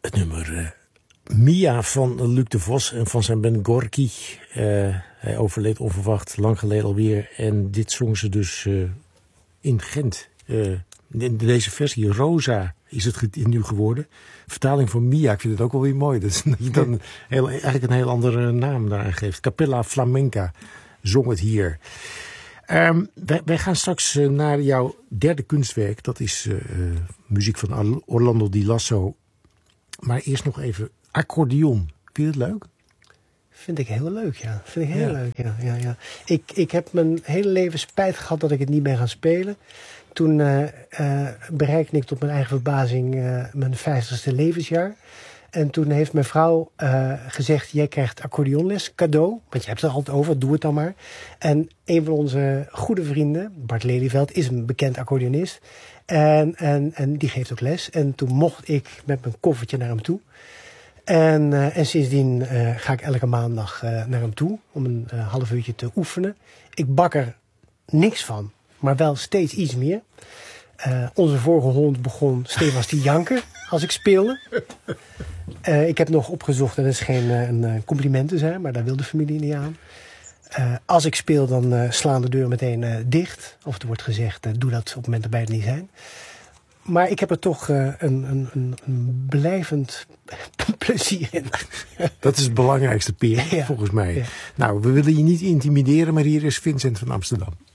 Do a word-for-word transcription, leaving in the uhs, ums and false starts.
Het nummer uh, Mia van Luc de Vos en van zijn band Gorky. Uh, hij overleed onverwacht, lang geleden alweer. En dit zong ze dus uh, in Gent. Uh, in deze versie, Rosa, is het nu geworden. Vertaling van Mia, ik vind het ook wel weer mooi. Dat je dan heel, eigenlijk een heel andere naam daaraan geeft. Capella Flamenca zong het hier. Um, wij, wij gaan straks uh, naar jouw derde kunstwerk. Dat is uh, uh, muziek van Orlando Di Lasso. Maar eerst nog even accordeon. Vind je het leuk? Vind ik heel leuk, ja. Vind ik heel ja. leuk, ja. ja, ja. Ik, ik heb mijn hele leven spijt gehad dat ik het niet ben gaan spelen. Toen uh, uh, bereikte ik tot mijn eigen verbazing uh, mijn vijftigste levensjaar. En toen heeft mijn vrouw uh, gezegd, jij krijgt accordeonles cadeau. Want je hebt het er altijd over, doe het dan maar. En een van onze goede vrienden, Bart Lelyveld, is een bekend accordeonist. En, en, en die geeft ook les. En toen mocht ik met mijn koffertje naar hem toe. En, uh, en sindsdien uh, ga ik elke maandag uh, naar hem toe om een uh, half uurtje te oefenen. Ik bak er niks van, maar wel steeds iets meer. Uh, onze vorige hond begon stevast te janken als ik speelde. Uh, ik heb nog opgezocht, en dat is geen uh, een compliment te zijn, maar daar wil de familie niet aan. Uh, als ik speel, dan uh, slaan de deuren meteen uh, dicht. Of er wordt gezegd, uh, doe dat op het moment dat wij er niet zijn. Maar ik heb er toch uh, een, een, een, een blijvend plezier in. Dat is het belangrijkste, Peer, ja, volgens mij. Ja. Nou, we willen je niet intimideren, maar hier is Vincent van Amsterdam.